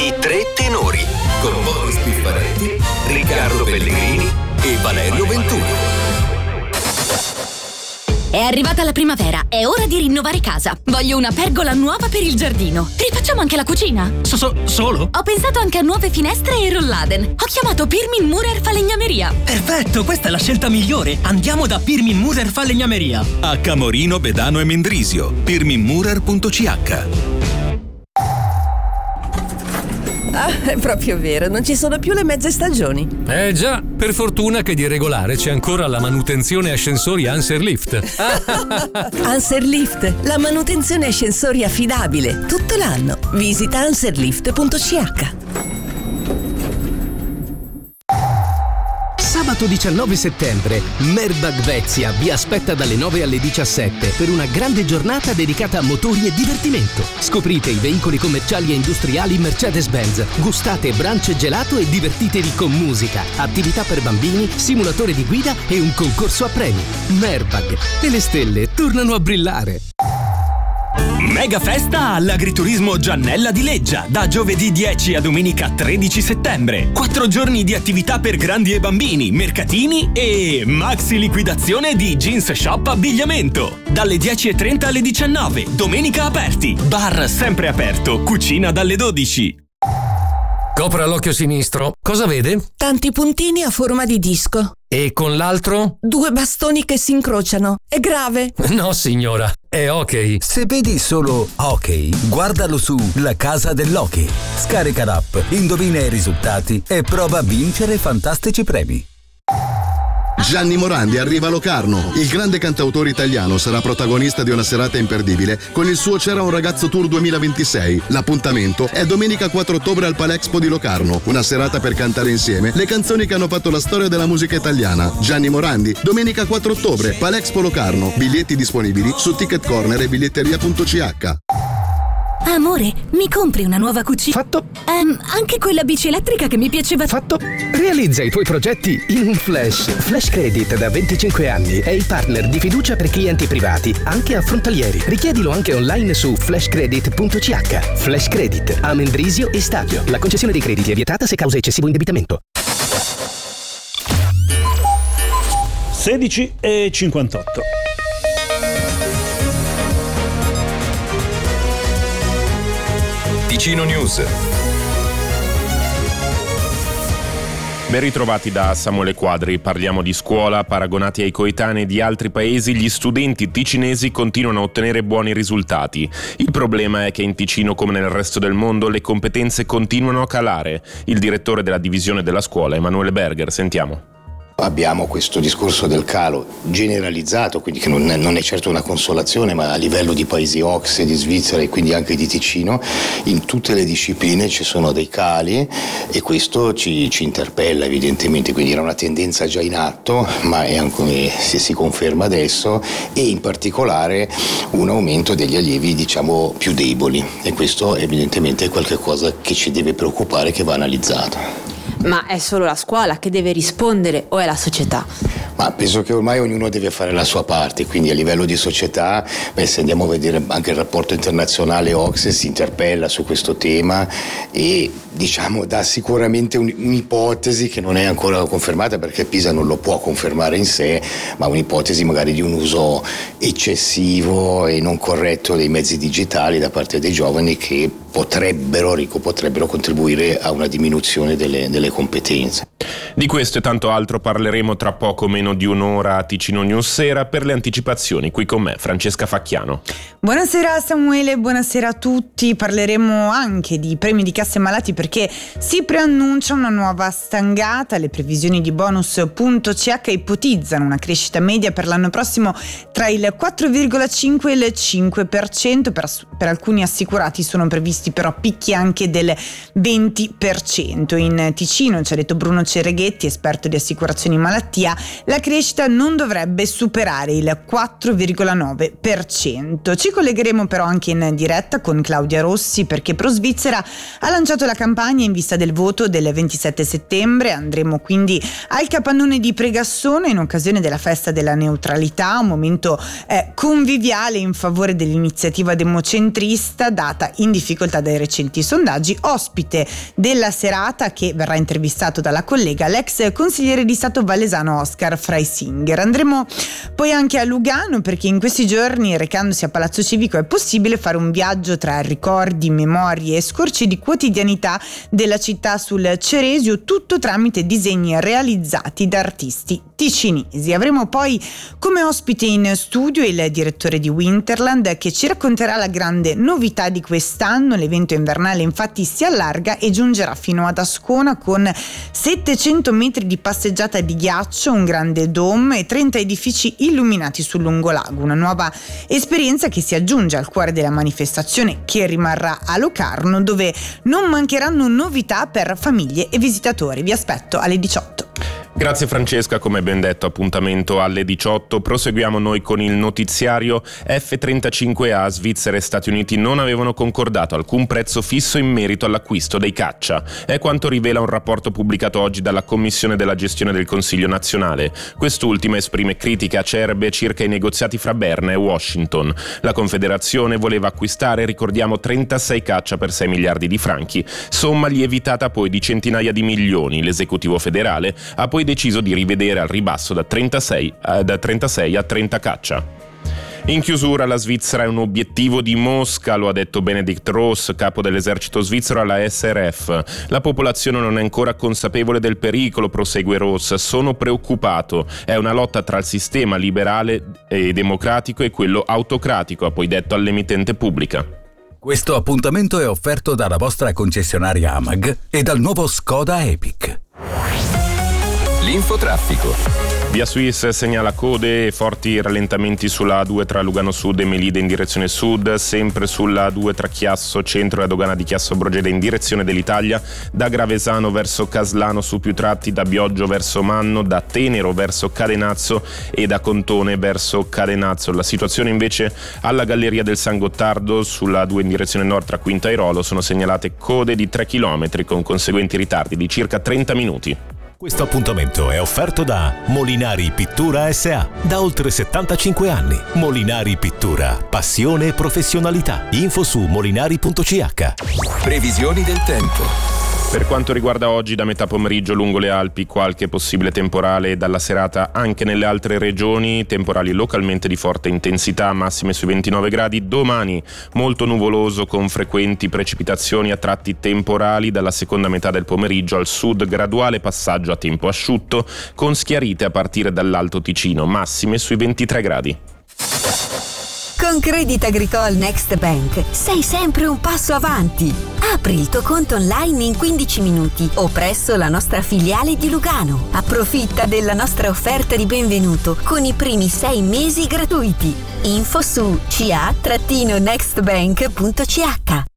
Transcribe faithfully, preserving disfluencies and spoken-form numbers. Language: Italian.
I tre tenori con Boris Piffaretti, Riccardo Pellegrini e Valerio Ventura. È arrivata la primavera, è ora di rinnovare casa. Voglio una pergola nuova per il giardino. Rifacciamo anche la cucina. So, so, solo? Ho pensato anche a nuove finestre e rolladen. Ho chiamato Pirmin Murer Falegnameria. Perfetto, questa è la scelta migliore. Andiamo da Pirmin Murer Falegnameria. A Camorino, Bedano e Mendrisio. pirmin murer punto c h. Ah, è proprio vero, non ci sono più le mezze stagioni. Eh già, per fortuna che di regolare c'è ancora la manutenzione ascensori Anserlift. Anserlift, la manutenzione ascensori affidabile, tutto l'anno. Visita anserlift punto c h. Sabato diciannove settembre, Merbag Vezia vi aspetta dalle nove alle diciassette per una grande giornata dedicata a motori e divertimento. Scoprite i veicoli commerciali e industriali Mercedes-Benz, gustate brunch gelato e divertitevi con musica, attività per bambini, simulatore di guida e un concorso a premi. Merbag, e le stelle tornano a brillare. Mega festa all'agriturismo Giannella di Leggia, da giovedì dieci a domenica tredici settembre. Quattro giorni di attività per grandi e bambini, mercatini e maxi liquidazione di jeans shop abbigliamento. Dalle dieci e trenta alle diciannove, domenica aperti, bar sempre aperto, cucina dalle dodici. Copra l'occhio sinistro. Cosa vede? Tanti puntini a forma di disco. E con l'altro? Due bastoni che si incrociano. È grave? No, signora. È hockey. Se vedi solo hockey, guardalo su La Casa dell'Hockey. Scarica l'app, indovina i risultati e prova a vincere fantastici premi. Gianni Morandi arriva a Locarno. Il grande cantautore italiano sarà protagonista di una serata imperdibile con il suo C'era un ragazzo tour duemilaventisei. L'appuntamento è domenica quattro ottobre al Palexpo di Locarno. Una serata per cantare insieme le canzoni che hanno fatto la storia della musica italiana. Gianni Morandi, domenica quattro ottobre, Palexpo Locarno. Biglietti disponibili su Ticket Corner e biglietteria punto c h. Amore, mi compri una nuova cucina? Fatto. Ehm, anche quella bici elettrica che mi piaceva. Fatto. Realizza i tuoi progetti in un flash. Flash Credit da venticinque anni è il partner di fiducia per clienti privati, anche affrontalieri. Richiedilo anche online su flash credit punto c h. Flash Credit a Mendrisio e Stabio. La concessione dei crediti è vietata se causa eccessivo indebitamento. sedici e cinquantotto. Ticino News. Ben ritrovati da Samuele Quadri. Parliamo di scuola. Paragonati ai coetanei di altri paesi, gli studenti ticinesi continuano a ottenere buoni risultati. Il problema è che in Ticino, come nel resto del mondo, le competenze continuano a calare. Il direttore della divisione della scuola, Emanuele Berger, sentiamo. Abbiamo questo discorso del calo generalizzato, quindi che non è, non è certo una consolazione, ma a livello di paesi O C S E, di Svizzera e quindi anche di Ticino, in tutte le discipline ci sono dei cali e questo ci, ci interpella evidentemente, quindi era una tendenza già in atto, ma è anche, si, si conferma adesso, e in particolare un aumento degli allievi diciamo più deboli, e questo evidentemente è qualcosa che ci deve preoccupare, che va analizzato. Ma è solo la scuola che deve rispondere o è la società? Ma penso che ormai ognuno deve fare la sua parte, quindi a livello di società, beh, se andiamo a vedere anche il rapporto internazionale O C S E si interpella su questo tema e diciamo dà sicuramente un, un'ipotesi che non è ancora confermata, perché Pisa non lo può confermare in sé, ma un'ipotesi magari di un uso eccessivo e non corretto dei mezzi digitali da parte dei giovani, che potrebbero, Rico, potrebbero contribuire a una diminuzione delle, delle competenze. Di questo e tanto altro parleremo tra poco meno di un'ora a Ticino News Sera. Per le anticipazioni qui con me Francesca Facchiano. Buonasera Samuele, buonasera a tutti. Parleremo anche di premi di cassa e malati, perché si preannuncia una nuova stangata. Le previsioni di bonus punto c h ipotizzano una crescita media per l'anno prossimo tra il quattro virgola cinque e il cinque per cento. Per, per alcuni assicurati sono previsti però picchi anche del venti per cento. In Ticino, ci ha detto Bruno Cereghetti, esperto di assicurazioni malattia, la crescita non dovrebbe superare il quattro virgola nove per cento. Ci collegheremo però anche in diretta con Claudia Rossi, perché Pro Svizzera ha lanciato la campagna in vista del voto del ventisette settembre. Andremo quindi al capannone di Pregassone in occasione della festa della neutralità, un momento eh, conviviale in favore dell'iniziativa democentrista, data in difficoltà difficoltà dai recenti sondaggi. Ospite della serata, che verrà intervistato dalla collega, l'ex consigliere di Stato valesano Oscar Freisinger. Andremo poi anche a Lugano, perché in questi giorni, recandosi a Palazzo Civico, è possibile fare un viaggio tra ricordi, memorie e scorci di quotidianità della città sul Ceresio, tutto tramite disegni realizzati da artisti ticinesi. Avremo poi come ospite in studio il direttore di Winterland, che ci racconterà la grande novità di quest'anno. L'evento invernale infatti si allarga e giungerà fino ad Ascona con settecento metri di passeggiata di ghiaccio, un grande dome e trenta edifici illuminati sul lungolago, una nuova esperienza che si aggiunge al cuore della manifestazione, che rimarrà a Locarno, dove non mancheranno novità per famiglie e visitatori. Vi aspetto alle diciotto. Grazie Francesca, come ben detto appuntamento alle diciotto. Proseguiamo noi con il notiziario. F trentacinque A, Svizzera e Stati Uniti non avevano concordato alcun prezzo fisso in merito all'acquisto dei caccia. È quanto rivela un rapporto pubblicato oggi dalla Commissione della gestione del Consiglio nazionale. Quest'ultima esprime critiche acerbe circa i negoziati fra Berna e Washington. La Confederazione voleva acquistare, ricordiamo, trentasei caccia per sei miliardi di franchi, somma lievitata poi di centinaia di milioni. L'esecutivo federale ha poi deciso di rivedere al ribasso da trentasei, eh, da trentasei a trenta caccia. In chiusura, la Svizzera è un obiettivo di Mosca, lo ha detto Benedikt Ross, capo dell'esercito svizzero alla S R F. La popolazione non è ancora consapevole del pericolo, prosegue Ross. Sono preoccupato. È una lotta tra il sistema liberale e democratico e quello autocratico, ha poi detto all'emittente pubblica. Questo appuntamento è offerto dalla vostra concessionaria Amag e dal nuovo Skoda Epic. L'infotraffico. Via Suisse segnala code e forti rallentamenti sulla A due tra Lugano Sud e Melide in direzione sud, sempre sulla A due tra Chiasso Centro e la dogana di Chiasso Brogede in direzione dell'Italia, da Gravesano verso Caslano su più tratti, da Bioggio verso Manno, da Tenero verso Cadenazzo e da Contone verso Cadenazzo. La situazione invece alla Galleria del San Gottardo sulla A due in direzione nord tra Quinta e Rolo sono segnalate code di tre chilometri con conseguenti ritardi di circa trenta minuti. Questo appuntamento è offerto da Molinari Pittura S A Da oltre settantacinque anni. Molinari Pittura, passione e professionalità. Info su molinari punto c h. Previsioni del tempo. Per quanto riguarda oggi, da metà pomeriggio lungo le Alpi qualche possibile temporale, dalla serata anche nelle altre regioni, temporali localmente di forte intensità, massime sui ventinove gradi. Domani molto nuvoloso con frequenti precipitazioni a tratti temporali, dalla seconda metà del pomeriggio al sud graduale passaggio a tempo asciutto con schiarite a partire dall'Alto Ticino, massime sui ventitré gradi. Con Crédit Agricole Next Bank sei sempre un passo avanti. Apri il tuo conto online in quindici minuti o presso la nostra filiale di Lugano. Approfitta della nostra offerta di benvenuto con i primi sei mesi gratuiti. Info su c a next bank punto c h.